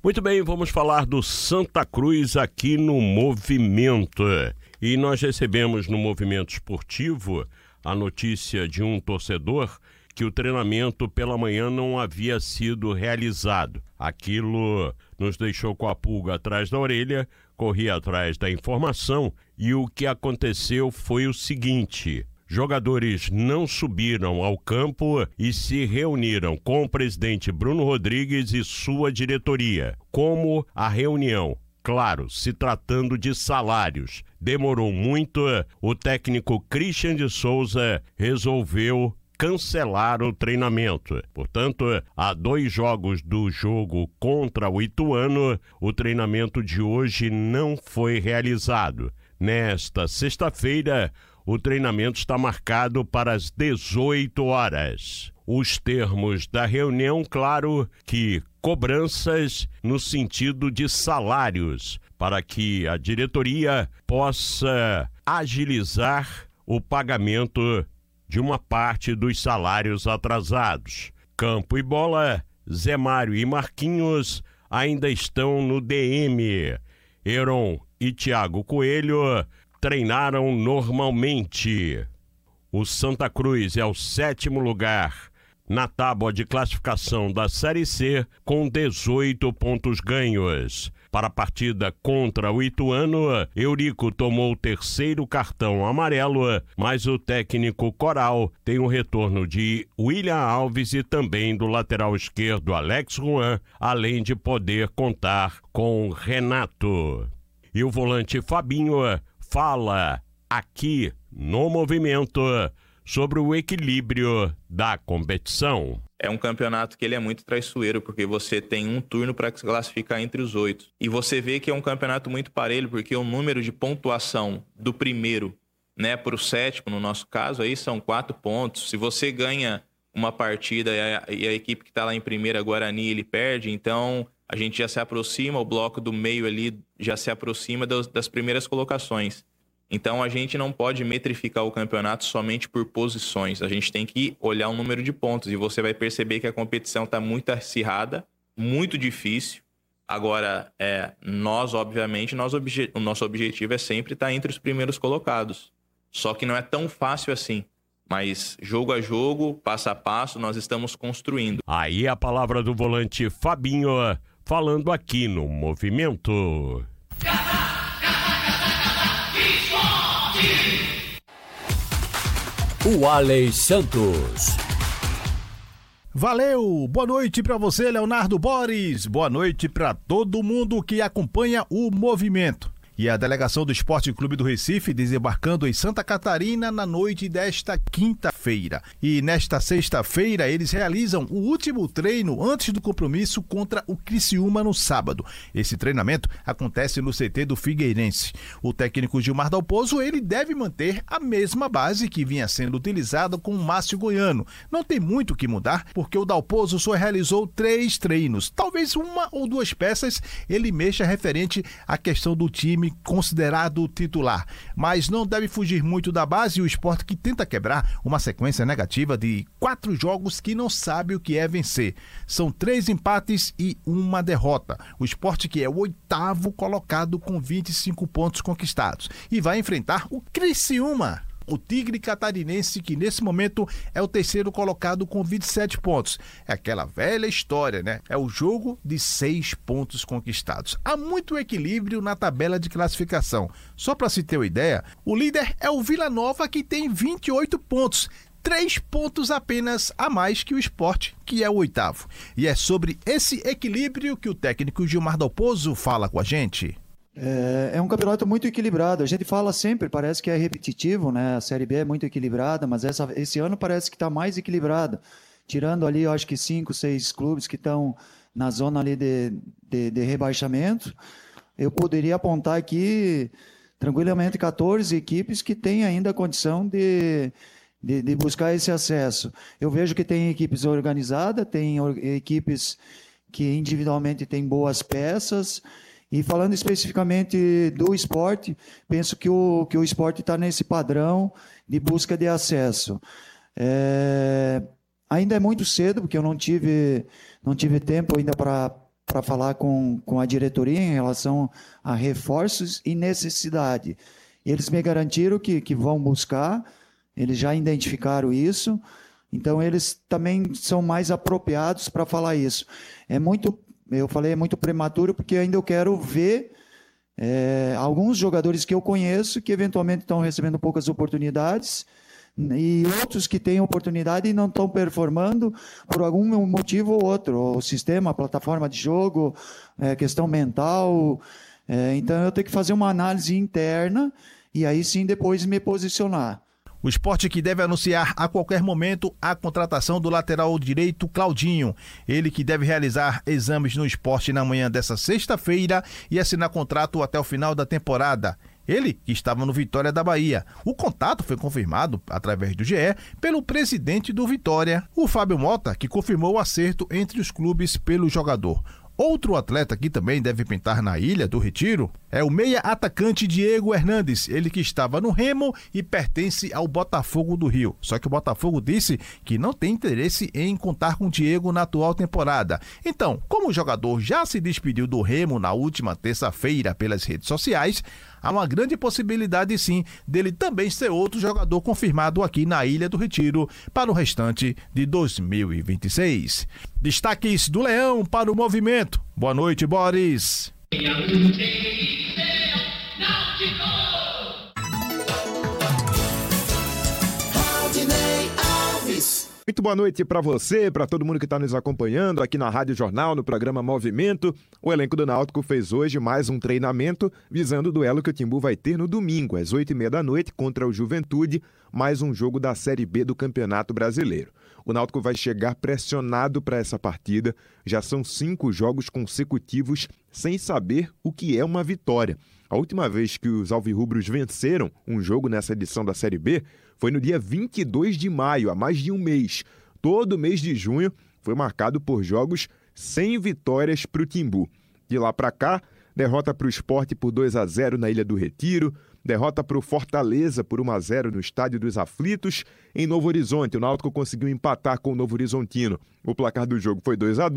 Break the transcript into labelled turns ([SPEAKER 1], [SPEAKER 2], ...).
[SPEAKER 1] Muito bem, vamos falar do Santa Cruz aqui no Movimento. E nós recebemos no Movimento Esportivo a notícia de um torcedor que o treinamento pela manhã não havia sido realizado. Aquilo nos deixou com a pulga atrás da orelha, corri atrás da informação e o que aconteceu foi o seguinte: jogadores não subiram ao campo e se reuniram com o presidente Bruno Rodrigues e sua diretoria. Como a reunião, claro, se tratando de salários, demorou muito, o técnico Christian de Souza resolveu cancelar o treinamento. Portanto, há 2 jogos do jogo contra o Ituano, o treinamento de hoje não foi realizado. Nesta sexta-feira, o treinamento está marcado para as 18 horas. Os termos da reunião, claro, que cobranças no sentido de salários, para que a diretoria possa agilizar o pagamento de uma parte dos salários atrasados. Campo e bola, Zé Mário e Marquinhos ainda estão no DM. Heron e Thiago Coelho treinaram normalmente. O Santa Cruz é o 7º lugar na tábua de classificação da Série C com 18 pontos ganhos. Para a partida contra o Ituano, Eurico tomou o 3º cartão amarelo, mas o técnico Coral tem o retorno de William Alves e também do lateral esquerdo Alex Juan, além de poder contar com Renato. E o volante Fabinho fala aqui no Movimento sobre o equilíbrio da competição.
[SPEAKER 2] É um campeonato que ele é muito traiçoeiro, porque você tem um turno para se classificar entre os 8. E você vê que é um campeonato muito parelho, porque o número de pontuação do primeiro, né, para o 7º, no nosso caso, aí são 4 pontos. Se você ganha uma partida e a equipe que está lá em primeira, Guarani, ele perde, então a gente já se aproxima, o bloco do meio ali já se aproxima das primeiras colocações. Então a gente não pode metrificar o campeonato somente por posições, a gente tem que olhar o número de pontos e você vai perceber que a competição está muito acirrada, muito difícil. Agora, nós, obviamente, o nosso objetivo é sempre estar entre os primeiros colocados, só que não é tão fácil assim. Mas jogo a jogo, passo a passo, nós estamos construindo.
[SPEAKER 1] Aí a palavra do volante Fabinho, falando aqui no Movimento.
[SPEAKER 3] O Arley Santos.
[SPEAKER 4] Valeu! Boa noite para você, Leonardo Boris. Boa noite para todo mundo que acompanha o Movimento. E a delegação do Esporte Clube do Recife desembarcando em Santa Catarina na noite desta quinta-feira. E nesta sexta-feira eles realizam o último treino antes do compromisso contra o Criciúma no sábado. Esse treinamento acontece no CT do Figueirense. O técnico Gilmar Dalpozo, ele deve manter a mesma base que vinha sendo utilizada com o Márcio Goiano. Não tem muito o que mudar, porque o Dalpozo só realizou 3 treinos. Talvez 1 ou 2 peças ele mexa referente à questão do time considerado titular, mas não deve fugir muito da base. O Sport que tenta quebrar uma sequência negativa de 4 jogos que não sabe o que é vencer. São 3 empates e 1 derrota. O Sport que é o 8º colocado com 25 pontos conquistados e vai enfrentar o Criciúma, o Tigre Catarinense, que nesse momento é o 3º colocado com 27 pontos. É aquela velha história, né? É o jogo de 6 pontos conquistados. Há muito equilíbrio na tabela de classificação. Só para se ter uma ideia, o líder é o Vila Nova, que tem 28 pontos. 3 pontos apenas a mais que o Sport, que é o 8º. E é sobre esse equilíbrio que o técnico Gilmar Dalpozo fala com a gente.
[SPEAKER 5] É um campeonato muito equilibrado. A gente fala sempre, parece que é repetitivo, né? A Série B é muito equilibrada, mas esse ano parece que está mais equilibrada. Tirando ali, eu acho que 5, 6 clubes que estão na zona ali de rebaixamento, eu poderia apontar aqui tranquilamente 14 equipes que têm ainda a condição de buscar esse acesso. Eu vejo que tem equipes organizadas, tem equipes que individualmente têm boas peças. E falando especificamente do esporte, penso que o esporte está nesse padrão de busca de acesso. Ainda é muito cedo, porque eu não tive tempo ainda para falar com a diretoria em relação a reforços e necessidade. Eles me garantiram que vão buscar, eles já identificaram isso, então eles também são mais apropriados para falar isso. Eu falei, é muito prematuro, porque ainda eu quero ver alguns jogadores que eu conheço que eventualmente estão recebendo poucas oportunidades e outros que têm oportunidade e não estão performando por algum motivo ou outro, o sistema, a plataforma de jogo, questão mental. Então eu tenho que fazer uma análise interna e aí sim depois me posicionar.
[SPEAKER 4] O Sport que deve anunciar a qualquer momento a contratação do lateral direito Claudinho. Ele que deve realizar exames no Sport na manhã dessa sexta-feira e assinar contrato até o final da temporada. Ele que estava no Vitória da Bahia. O contato foi confirmado, através do GE, pelo presidente do Vitória, o Fábio Mota, que confirmou o acerto entre os clubes pelo jogador. Outro atleta que também deve pintar na Ilha do Retiro é o meia atacante Diego Hernandes, ele que estava no Remo e pertence ao Botafogo do Rio. Só que o Botafogo disse que não tem interesse em contar com o Diego na atual temporada. Então, como o jogador já se despediu do Remo na última terça-feira pelas redes sociais, há uma grande possibilidade sim dele também ser outro jogador confirmado aqui na Ilha do Retiro para o restante de 2026. Destaques do Leão para o movimento. Boa noite, Boris.
[SPEAKER 6] Muito boa noite para você, para todo mundo que está nos acompanhando aqui na Rádio Jornal, no programa Movimento. O elenco do Náutico fez hoje mais um treinamento visando o duelo que o Timbu vai ter no domingo, às 8h30 da noite, contra o Juventude, mais um jogo da Série B do Campeonato Brasileiro. O Náutico vai chegar pressionado para essa partida. Já são 5 jogos consecutivos sem saber o que é uma vitória. A última vez que os alvirrubros venceram um jogo nessa edição da Série B foi no dia 22 de maio, há mais de um mês. Todo mês de junho foi marcado por jogos sem vitórias para o Timbu. De lá para cá, derrota para o Sport por 2-0 na Ilha do Retiro, derrota para o Fortaleza por 1-0 no Estádio dos Aflitos. Em Novo Horizonte, o Náutico conseguiu empatar com o Novo Horizontino. O placar do jogo foi 2-2.